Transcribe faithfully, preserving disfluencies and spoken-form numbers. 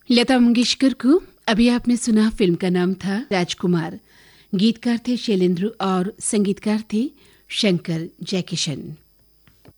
लता मंगेशकर को अभी आपने सुना। फिल्म का नाम था राजकुमार। गीतकार थे शैलेंद्र और संगीतकार थे शंकर जयकिशन।